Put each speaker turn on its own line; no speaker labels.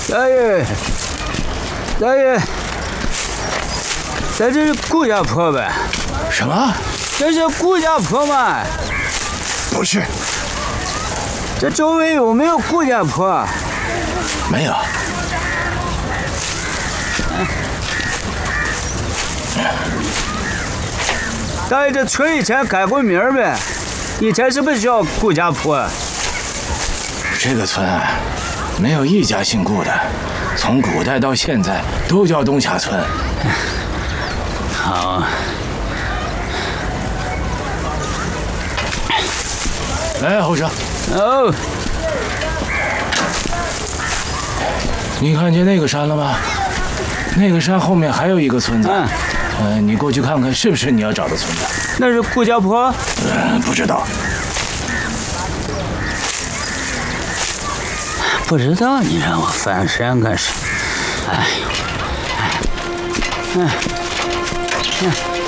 大爷，大爷，咱这是顾家坡呗？
什么？
这是顾家坡吗？
不是，
这周围有没有顾家坡？
没有。
大爷，这村以前改过名呗？以前是不是叫顾家坡？
这个村啊，没有一家姓顾的，从古代到现在都叫东峡村。
好。
来，后生。
哦。
你看见那个山了吗？那个山后面还有一个村子。你过去看看，是不是你要找的村子？
那是顾家坡？
不知道。
不知道，你让我翻山干什么？哎呦，哎，